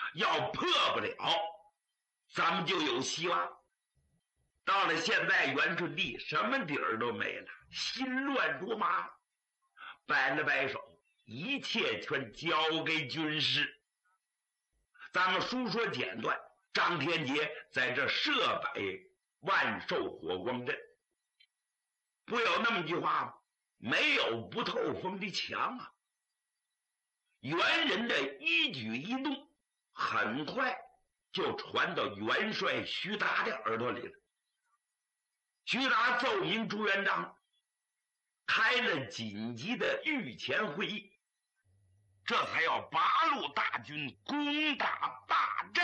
要破不了，咱们就有希望。到了现在，元顺帝什么底儿都没了，心乱如麻，摆了摆手，一切全交给军师。咱们书说简短，张天杰在这设摆万寿火光阵，不有那么句话吗？没有不透风的墙啊！元人的一举一动很快就传到元帅徐达的耳朵里了。徐达奏明朱元璋，开了紧急的御前会议，这才要8路大军攻打大